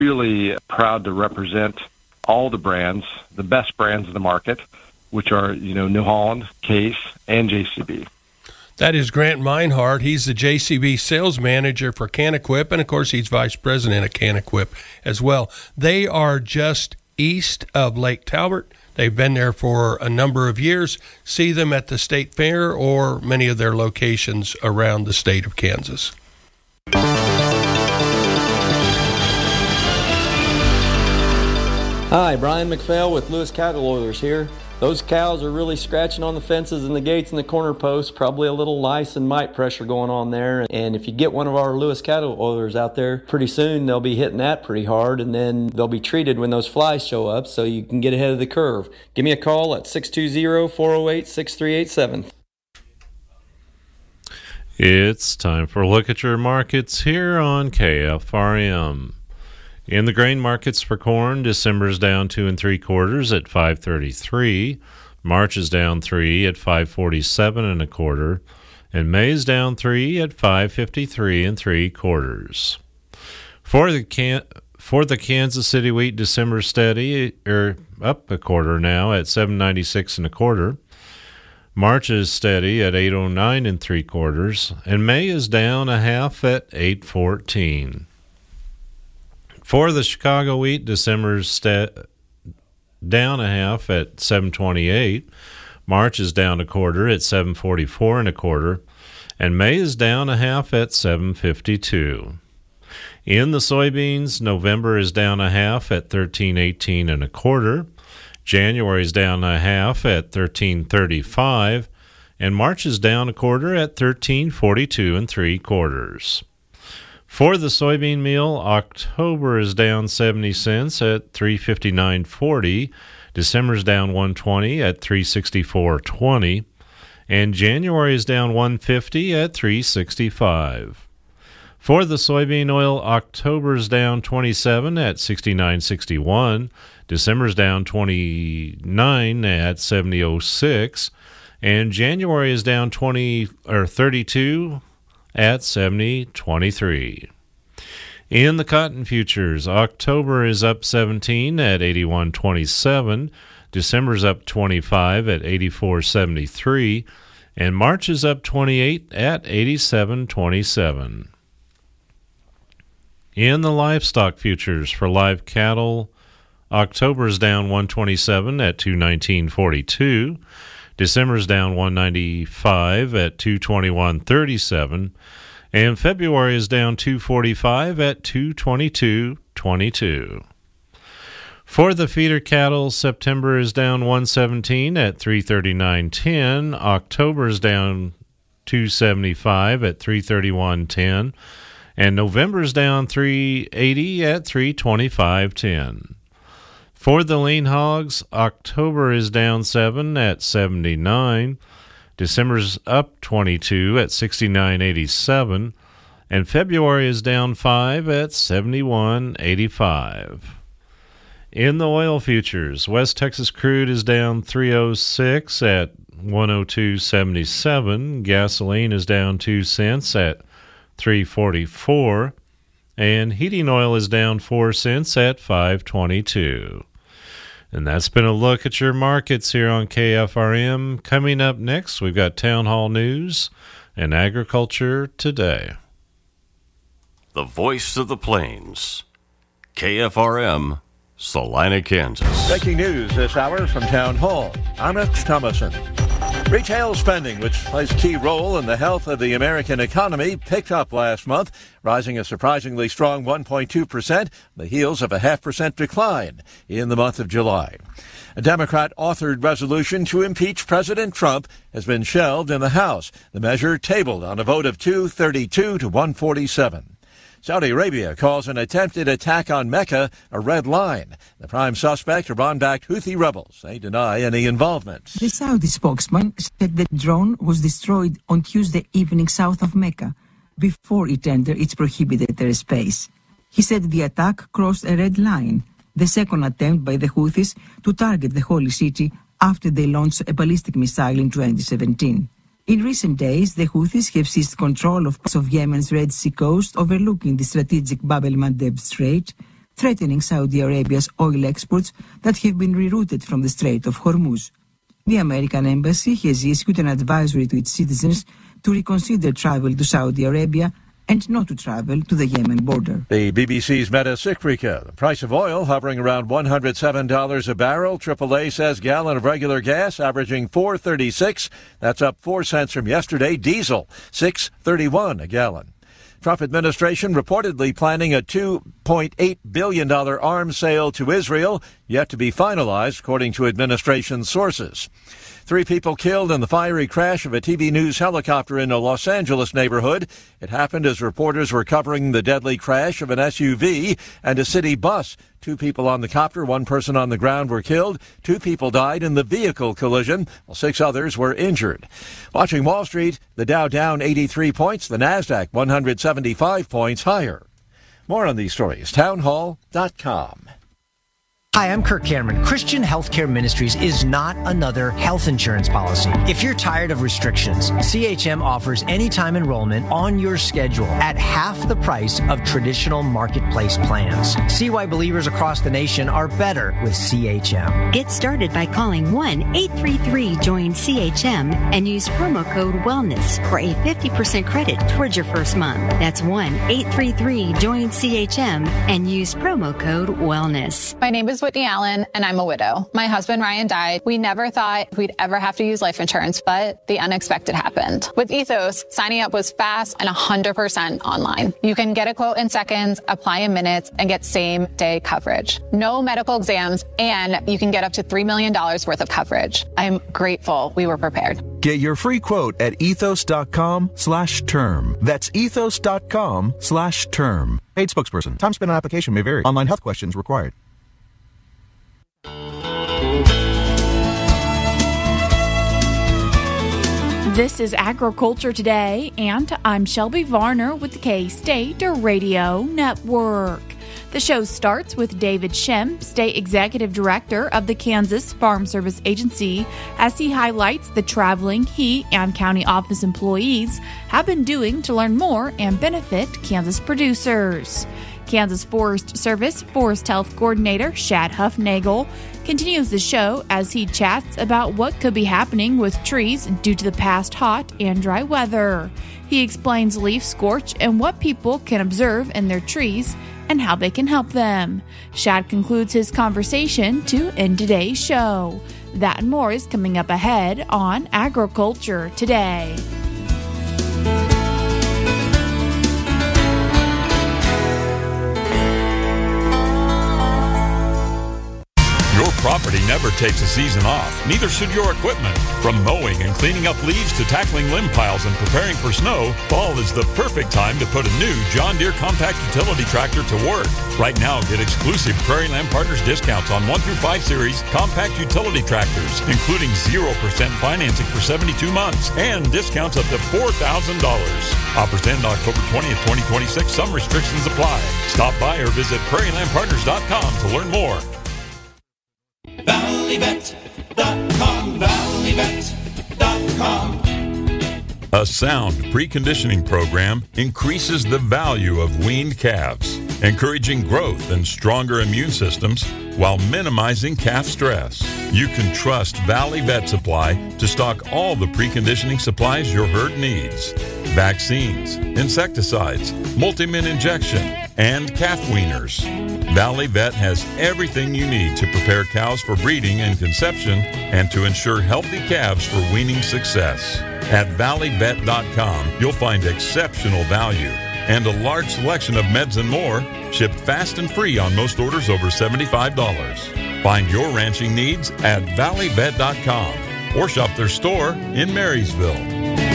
really proud to represent all the brands, the best brands in the market, which are, New Holland, Case, and JCB. That is Grant Meinhardt. He's the JCB sales manager for Can-Equip, and of course he's vice president of Can-Equip as well. They are just east of Lake Talbot. They've been there for a number of years. See them at the State Fair or many of their locations around the state of Kansas. Hi, Brian McPhail with Lewis Cattle Oilers here. Those cows are really scratching on the fences and the gates and the corner posts, probably a little lice and mite pressure going on there. And if you get one of our Lewis Cattle Oilers out there, pretty soon they'll be hitting that pretty hard, and then they'll be treated when those flies show up so you can get ahead of the curve. Give me a call at 620-408-6387. It's time for a look at your markets here on KFRM. In the grain markets for corn, December's down 2 3/4 at $5.33. March is down 3 at $5.47 1/4, and May's down 3 at $5.53 3/4. For the Kansas City wheat, December steady, up 1/4 now at $7.96 1/4. March is steady at $8.09 3/4, and May is down 1/2 at $8.14. For the Chicago wheat, December's down 1/2 at $7.28. March is down 1/4 at $7.44 1/4, and May is down 1/2 at $7.52. In the soybeans, November is down 1/2 at $13.18 1/4. January is down 1/2 at $13.35, and March is down 1/4 at $13.42 3/4. For the soybean meal, October is down 70 cents at $3.59.40. December's down 1.20 at $3.64.20, and January is down 1.50 at $3.65. For the soybean oil, October's down 27 at $69.61. December's down 29 at $70.06, and January is down 32 at $70.23. In the cotton futures, October is up 17 at $81.27, December's up 25 at $84.73, and March is up 28 at $87.27. In the livestock futures for live cattle, October is down 127 at $219.42. December's down 195 at $221.37, and February is down 245 at $222.22. For the feeder cattle, September is down 117 at $339.10. October is down 275 at $331.10, and November is down 380 at $325.10. For the lean hogs, October is down 7 at $79, December's up 22 at $69.87, and February is down 5 at $71.85. In the oil futures, West Texas crude is down 306 at $102.77, gasoline is down 2 cents at $3.44, and heating oil is down 4 cents at $5.22. And that's been a look at your markets here on KFRM. Coming up next, we've got Town Hall News and Agriculture Today. The Voice of the Plains, KFRM, Salina, Kansas. Breaking news this hour from Town Hall. I'm Rich Thomason. Retail spending, which plays a key role in the health of the American economy, picked up last month, rising a surprisingly strong 1.2%, on the heels of a 0.5% decline in the month of July. A Democrat-authored resolution to impeach President Trump has been shelved in the House, the measure tabled on a vote of 232 to 147. Saudi Arabia calls an attempted attack on Mecca a red line. The prime suspect, Iran-backed Houthi rebels. They deny any involvement. The Saudi spokesman said the drone was destroyed on Tuesday evening south of Mecca before it entered its prohibited airspace. He said the attack crossed a red line, the second attempt by the Houthis to target the holy city after they launched a ballistic missile in 2017. In recent days, the Houthis have seized control of parts of Yemen's Red Sea coast overlooking the strategic Bab el-Mandeb Strait, threatening Saudi Arabia's oil exports that have been rerouted from the Strait of Hormuz. The American embassy has issued an advisory to its citizens to reconsider travel to Saudi Arabia and not to travel to the Yemen border. The BBC's Meta Sikrika. The price of oil hovering around $107 a barrel. AAA says gallon of regular gas averaging $4.36. That's up 4 cents from yesterday. Diesel, $6.31 a gallon. Trump administration reportedly planning a $2.8 billion arms sale to Israel, yet to be finalized, according to administration sources. 3 people killed in the fiery crash of a TV news helicopter in a Los Angeles neighborhood. It happened as reporters were covering the deadly crash of an SUV and a city bus. 2 people on the copter, 1 person on the ground were killed. 2 people died in the vehicle collision, while 6 others were injured. Watching Wall Street, the Dow down 83 points, the Nasdaq 175 points higher. More on these stories, townhall.com. Hi, I'm Kirk Cameron. Christian Healthcare Ministries is not another health insurance policy. If you're tired of restrictions, CHM offers anytime enrollment on your schedule at half the price of traditional marketplace plans. See why believers across the nation are better with CHM. Get started by calling 1-833-JOIN-CHM and use promo code WELLNESS for a 50% credit towards your first month. That's 1-833-JOIN-CHM and use promo code WELLNESS. My name is Whitney Allen, and I'm a widow. My husband, Ryan, died. We never thought we'd ever have to use life insurance, but the unexpected happened. With Ethos, signing up was fast and 100% online. You can get a quote in seconds, apply in minutes, and get same-day coverage. No medical exams, and you can get up to $3 million worth of coverage. I'm grateful we were prepared. Get your free quote at ethos.com/term. That's ethos.com/term. Paid spokesperson. Time spent on application may vary. Online health questions required. This is Agriculture Today, and I'm Shelby Varner with the K-State Radio Network. The show starts with David Shem, State Executive Director of the Kansas Farm Service Agency, as he highlights the traveling he and county office employees have been doing to learn more and benefit Kansas producers. Kansas Forest Service Forest Health Coordinator Shad Huffnagel continues the show as he chats about what could be happening with trees due to the past hot and dry weather. He explains leaf scorch and what people can observe in their trees and how they can help them. Shad concludes his conversation to end today's show. That and more is coming up ahead on Agriculture Today. Your property never takes a season off. Neither should your equipment. From mowing and cleaning up leaves to tackling limb piles and preparing for snow, fall is the perfect time to put a new John Deere compact utility tractor to work. Right now, get exclusive Prairie Land Partners discounts on 1 through 5 series compact utility tractors, including 0% financing for 72 months and discounts up to $4,000. Offers end October 20th, 2026. Some restrictions apply. Stop by or visit prairielandpartners.com to learn more. ValleyVet.com, ValleyVet.com. A sound preconditioning program increases the value of weaned calves, encouraging growth and stronger immune systems while minimizing calf stress. You can trust Valley Vet Supply to stock all the preconditioning supplies your herd needs. Vaccines, insecticides, multi-min injection, and calf weaners. Valley Vet has everything you need to prepare cows for breeding and conception and to ensure healthy calves for weaning success. At valleyvet.com, you'll find exceptional value and a large selection of meds and more, shipped fast and free on most orders over $75. Find your ranching needs at valleyvet.com or shop their store in Marysville.